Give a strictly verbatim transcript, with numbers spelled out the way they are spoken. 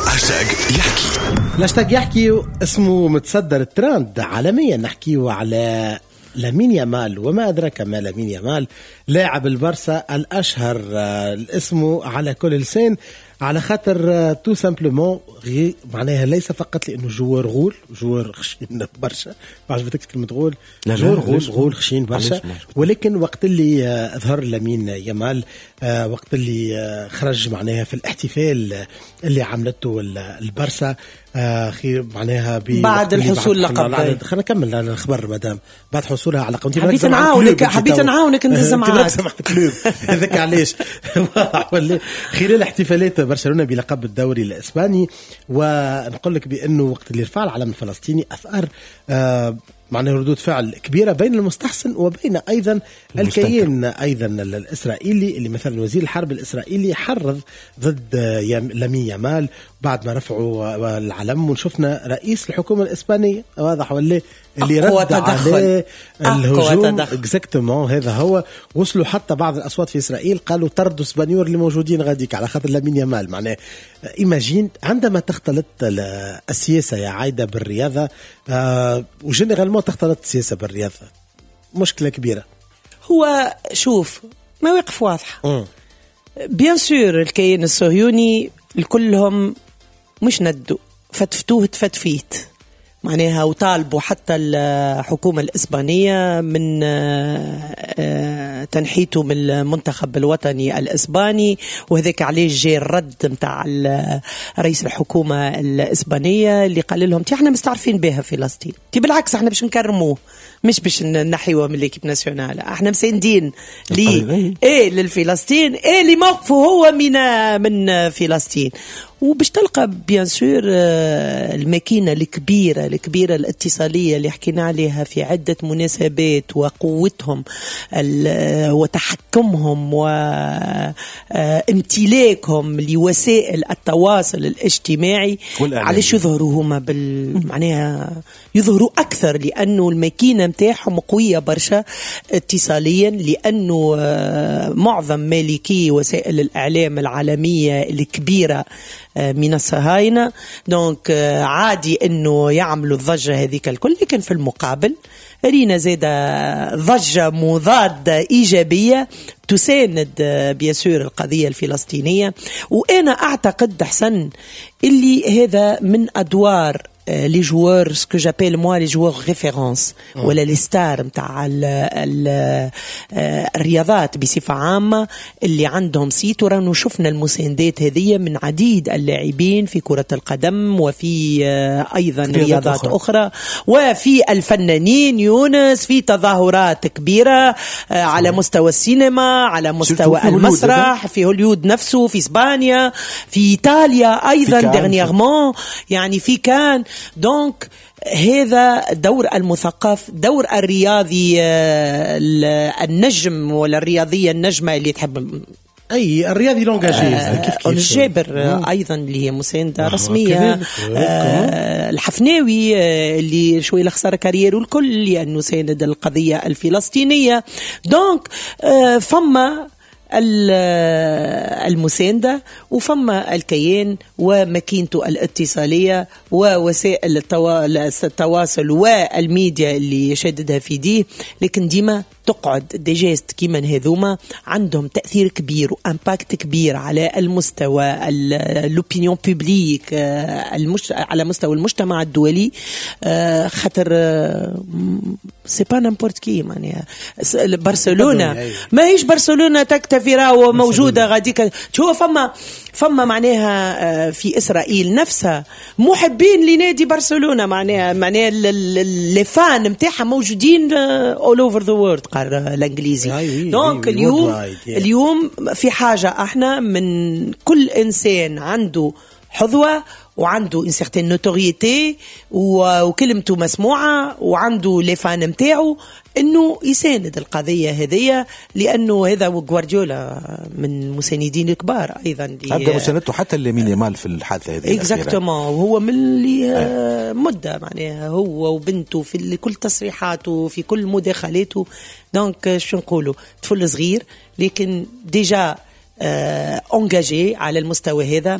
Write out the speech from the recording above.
هاشتاج يحكي. الهاشتاج يحكي اسمه متصدر الترند عالميا. نحكيه على لامين يامال، وما أدرك ما لامين يامال، لاعب البرسا الأشهر اسمه على كل لسان، على خاطر تو سامبلومون معناها ليس فقط لأنه جوار غول، جوار خشين برشا، ما عجبتك كلمة غول، جوار غول غول خشين برشا، ولكن وقت اللي ظهر لامين يامال، وقت اللي خرج معناها في الاحتفال اللي عملته البرسا خير معناها بعد الحصول لقب. خلينا نكمل الخبر مدام. بعد حصولها على لقب حبيت نعاونك حبيت نعاونك ندز معاك هذاك علاش خلال احتفالات برشلونة بلقب الدوري الإسباني. ونقول لك بأنه وقت اللي رفع العلم الفلسطيني أثار آه معناه ردود فعل كبيرة بين المستحسن وبين أيضا الكيان أيضا الإسرائيلي، اللي مثلا وزير الحرب الإسرائيلي حرض ضد لامين يامال بعد ما رفعوا العلم. وشفنا رئيس الحكومة الإسبانية واضح ولا اللي رد عليه الهجوم اكزاكتومون. هذا هو وصلوا حتى بعض الأصوات في إسرائيل قالوا طردوا اسبانيور اللي موجودين غاديك على خاطر لامين يامال. معناه إيماجين عندما تختلط السياسة يا عايدة بالرياضة، آه وجنرالمون تختلط السياسة بالرياضة، مشكلة كبيرة. هو شوف مواقف واضحة بيان سور. الكيان الصهيوني الكلهم مش ندوا فتفتوه تفتفيت معناها، وطالبوا حتى الحكومة الإسبانية من تنحيته من المنتخب الوطني الإسباني، وهذاك عليه جاء الرد متاع رئيس الحكومة الإسبانية اللي قال لهم تي احنا مستعرفين بها فلسطين، تي بالعكس احنا باش نكرموه مش باش نحيوه من ليكيب ناسيونال، احنا مساندين لي ايه للفلسطين ايه اللي موقفه هو من من فلسطين. وباش تلقى بيان سور الماكينة الكبيرة الكبيرة الاتصالية اللي حكينا عليها في عدة مناسبات، وقوتهم وتحكمهم وامتلاكهم لوسائل التواصل الاجتماعي، علاش يظهروا هما بال معناها يظهروا أكثر لأنه الماكينة متاعهم قوية برشا اتصاليا، لأنه معظم مالكي وسائل الإعلام العالمية الكبيرة من الصهاينة، دونك عادي انه يعملوا الضجة هذيك الكل. لكن في المقابل رينا زيادة ضجة مضادة إيجابية تساند بيسور القضية الفلسطينية. وأنا أعتقد حسن اللي هذا من أدوار لي جوار سكو جابيل موا لي جوار ريفيرونس ولا لي ستار متاع الرياضات بصفة عامة اللي عندهم سيت. ورانو شفنا المساندات هذه من عديد اللاعبين في كرة القدم وفي أيضا رياضات أخرى. أخرى وفي الفنانين يونس في تظاهرات كبيرة على مستوى السينما، على مستوى المسرح في هوليود نفسه، في إسبانيا، في إيطاليا أيضا دغنيغمون، يعني في كان. دونك هذا دور المثقف، دور الرياضي النجم ولا الرياضية النجمة اللي تحب أي الرياضي لونجاجي آه كيف كيف الجابر آه أيضا اللي هي مساندة رسمية آه الحفناوي آه اللي شوي لخسر كارير والكل لأنه ساند القضية الفلسطينية. دونك آه فما المساندة وفما الكيان وماكينته الاتصالية ووسائل التواصل والميديا اللي شددها في دي. لكن ديما تقعد ديجيست كيما هذوما عندهم تأثير كبير وامباكت كبير على المستوى الأوبينيون بوبليك المش... على مستوى المجتمع الدولي. خاطر سي با نامبورت كي معناها برشلونة ما هيش برشلونة تكتفي راهو موجودة غاديك. تشوف فما فما معناها في إسرائيل نفسها محبين لنادي برشلونة، معناها معناها اللي فان متاعها موجودين all over the world قال الانجليزي. دونك اليوم اليوم في حاجة احنا من كل انسان عنده حظوة وعنده ان سيغتين نوتوريتي وكلمته مسموعة وعنده لي فان متاعه انه يساند القضيه هذه، لانه هذا غوارديولا من مساندين الكبار ايضا ابدا مساندته حتى لامين يامال في الحادثه هذه اكزاكتومون. وهو من اللي آه. مده معناها هو وبنته في كل تصريحاته في كل مداخلاته. دونك شو نقولوا طفل صغير لكن ديجا آه انجاجي على المستوى هذا.